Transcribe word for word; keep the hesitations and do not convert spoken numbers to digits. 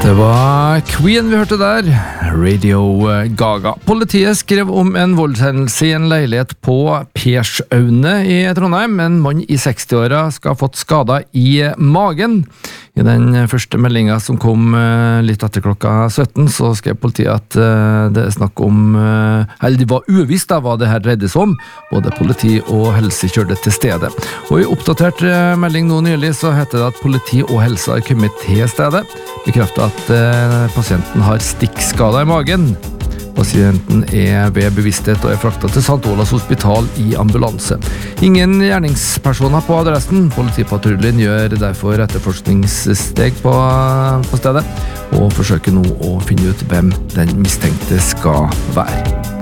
Det var Queen vi hørte der, Radio Gaga. Politiet skrev om en voldshendelse i en leilighet på Persaune i Trondheim. En mann i seksti-åra skal ha fått skader i magen. I den første meldingen som kom litt etter klokka sytten, så skrev politiet at det er snakk om, eller det var uvisst da, hva det her dreide seg om. Både politi og helse kjørte til stedet. Og i oppdatert melding nå nylig så heter det at politi og helse har kommet til stedet. Bekreftet at pasienten har stikkskader i magen. Pasienten er ved bevissthet og er fraktet til Sankt Olavs hospital i ambulanse. Ingen gjerningspersoner på adressen. Politipatruljen gjør derfor etterforskningssteg på, på stedet og forsøker nå å finne ut hvem den mistenkte skal være.